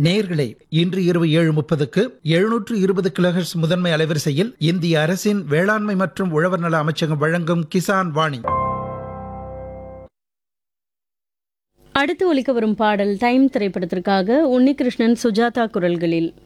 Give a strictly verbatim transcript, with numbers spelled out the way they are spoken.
நேயர்களே, இன்று இரவு ஏழு முப்பதுக்கு எழுநூற்று இருபது கிலோஹெர்ட்ஸ் முதன்மை அலைவரிசையில் இந்திய அரசின் வேளாண்மை மற்றும் உழவர் நல அமைச்சகம் வழங்கும் கிசான் வாணி. அடுத்து ஒலிக்க வரும் பாடல் டைம் திரைப்படத்திற்காக உன்னிகிருஷ்ணன், சுஜாதா குரல்களில்.